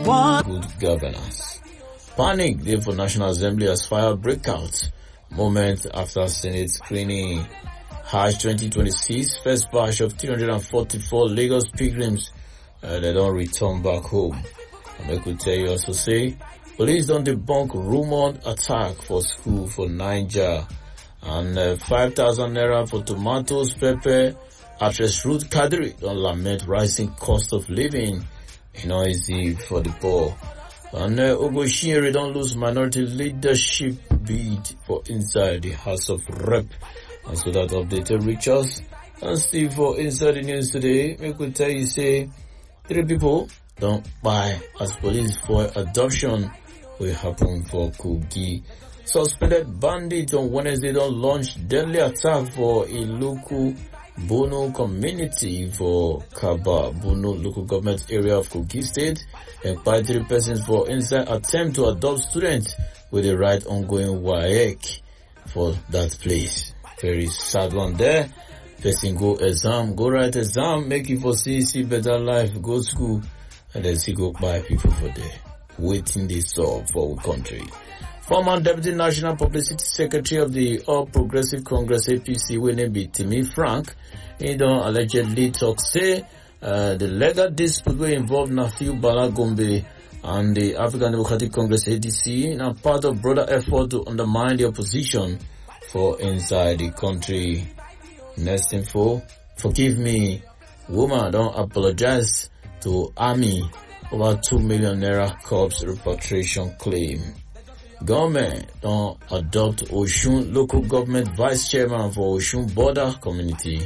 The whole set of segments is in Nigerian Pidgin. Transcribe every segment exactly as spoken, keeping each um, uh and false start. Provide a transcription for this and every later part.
good governance. Panic day for National Assembly as fire breakout. Moment after Senate screening. Hajj twenty twenty-six, first batch of three hundred forty-four Lagos pilgrims. Uh, they don't return back home. And I could tell you also say, police don't debunk rumored attack for school for Niger. And uh, five thousand naira for tomatoes, pepper. Actress Ruth Kadri don't lament rising cost of living. You know, easy for the poor. And uh, Ogoshiere don't lose minority leadership bid for inside the House of Rep. And so that updated reach us. And still for inside the news today, we could tell you say, three people don't buy as police for adoption will happen for Kogi. Suspended bandits on Wednesday don't launch deadly attack for a local Bono community for Kaba, Bono local government area of Kogi State, and by three persons for inside attempt to adopt students with the right ongoing W A E C for that place. Very sad one there. Person go exam, go write exam, make it for see, see better life, go school, and then see go buy people for there. Waiting they saw for our country. Former Deputy National Publicity Secretary of the All Progressive Congress A P C, when be Timmy Frank, he don't allegedly talk say uh, the legal dispute will involve Nafiu Bala Gombe and the African Democratic Congress A D C in a part of broader effort to undermine the opposition for inside the country. Next info, forgive me, woman don't apologize to army over two million naira corpse repatriation claim. Government don't adopt Oshun local government vice chairman for Oshun border community.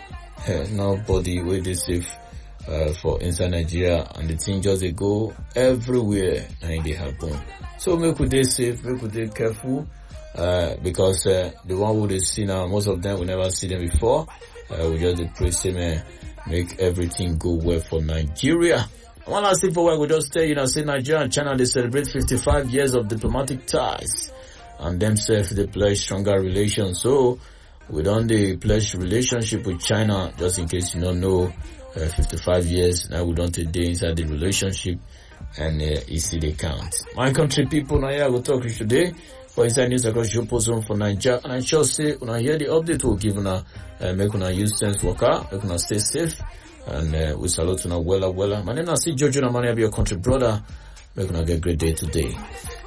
Nobody will be safe uh, for inside Nigeria, and the thing just they go everywhere and they happen. So make we dey safe, make we dey careful, uh, because uh, the one who they see now, most of them we never see them before. Uh, we just dey pray say man, make everything go well for Nigeria. One last thing for what we just tell you now, say Nigeria and China, they celebrate fifty-five years of diplomatic ties and themselves they pledge stronger relations. So we don't they pledge relationship with China, just in case you don't know, uh, fifty-five years now we don't take day inside the relationship, and uh, you see they count. My country people, now here I will talk to you today for inside news across your post for Nigeria, and I shall say when I hear the update we'll give una uh, make una use sense worker, make una stay safe. And uh, we salute you now, wella, wella. My name is Jojo Namani, I be your country brother. Make una get a great day today.